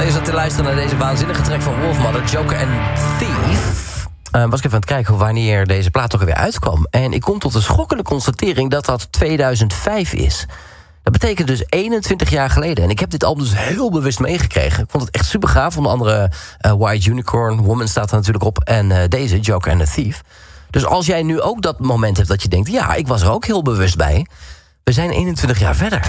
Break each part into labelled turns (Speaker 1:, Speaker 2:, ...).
Speaker 1: je zat te luisteren naar deze waanzinnige track van Wolfmother, Joker en Thief. Was ik even aan het kijken wanneer deze plaat toch weer uitkwam. En ik kom tot de schokkende constatering dat dat 2005 is. Dat betekent dus 21 jaar geleden. En ik heb dit album dus heel bewust meegekregen. Ik vond het echt super gaaf. Onder andere White Unicorn, Woman staat er natuurlijk op. En deze, Joker and the Thief. Dus als jij nu ook dat moment hebt dat je denkt... ja, ik was er ook heel bewust bij. We zijn 21 jaar verder.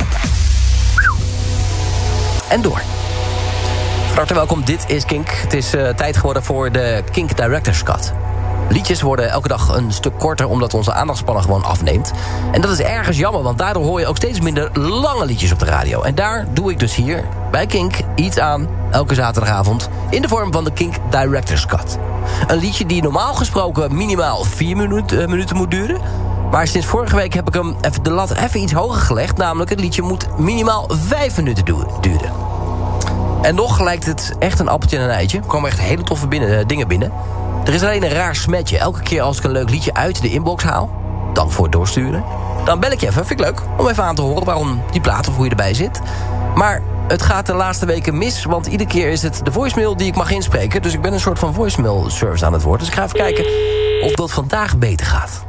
Speaker 1: En door. Van harte welkom, dit is Kink. Het is tijd geworden voor de Kink Director's Cut. Liedjes worden elke dag een stuk korter... omdat onze aandachtspannen gewoon afneemt. En dat is ergens jammer, want daardoor hoor je ook steeds minder lange liedjes op de radio. En daar doe ik dus hier bij Kink iets aan, elke zaterdagavond... in de vorm van de Kink Director's Cut. Een liedje die normaal gesproken minimaal 4 minuten moet duren... maar sinds vorige week heb ik hem even de lat even iets hoger gelegd... namelijk het liedje moet minimaal 5 minuten duren. En nog lijkt het echt een appeltje en een eitje. Er komen echt hele toffe dingen binnen... Er is alleen een raar smetje. Elke keer als ik een leuk liedje uit de inbox haal... dank voor het doorsturen... dan bel ik je even, vind ik leuk... om even aan te horen waarom die plaat of hoe je erbij zit. Maar het gaat de laatste weken mis... want iedere keer is het de voicemail die ik mag inspreken... dus ik ben een soort van voicemail service aan het woord. Dus ik ga even kijken of dat vandaag beter gaat.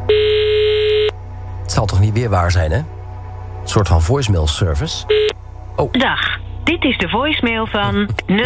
Speaker 1: Het zal toch niet weer waar zijn, hè? Een soort van voicemail service. Oh.
Speaker 2: Dag, dit is de voicemail van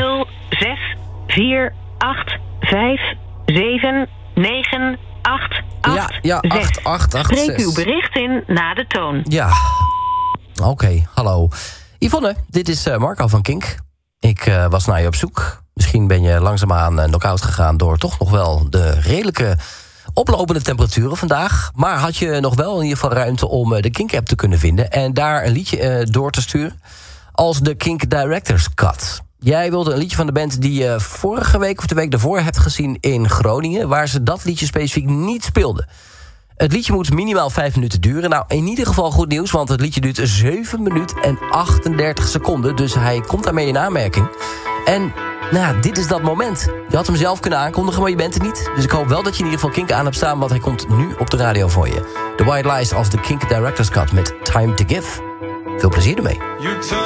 Speaker 2: 0648579886.
Speaker 1: Ja, 8886.
Speaker 2: Spreek uw bericht in na de toon.
Speaker 1: Ja, oké, hallo. Yvonne, dit is Marco van Kink. Ik was naar je op zoek. Misschien ben je langzaamaan knock-out gegaan... door toch nog wel de redelijke oplopende temperaturen vandaag. Maar had je nog wel in ieder geval ruimte om de Kink-app te kunnen vinden... en daar een liedje door te sturen als de Kink Director's Cut. Jij wilde een liedje van de band die je vorige week of de week daarvoor hebt gezien in Groningen... waar ze dat liedje specifiek niet speelden. Het liedje moet minimaal 5 minuten duren. Nou, in ieder geval goed nieuws, want het liedje duurt 7 minuten en 38 seconden. Dus hij komt daarmee in aanmerking. En nou ja, dit is dat moment. Je had hem zelf kunnen aankondigen, maar je bent er niet. Dus ik hoop wel dat je in ieder geval Kink aan hebt staan... want hij komt nu op de radio voor je. The White Lies of the Kink Director's Cut met Time to Give. Veel plezier ermee.